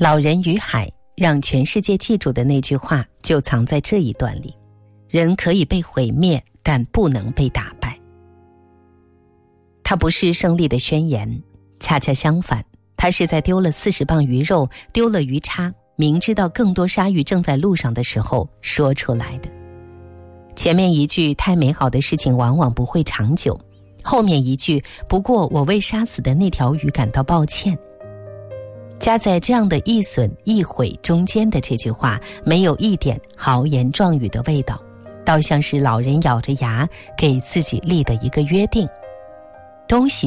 老人与海让全世界记住的那句话就藏在这一段里：人可以被毁灭，但不能被打败。它不是胜利的宣言，恰恰相反，它是在丢了40磅鱼肉，丢了鱼叉，明知道更多鲨鱼正在路上的时候说出来的。前面一句太美好的事情往往不会长久，后面一句不过我为杀死的那条鱼感到抱歉，夹在这样的一损一毁中间的这句话，没有一点豪言壮语的味道，倒像是老人咬着牙给自己立的一个约定：东西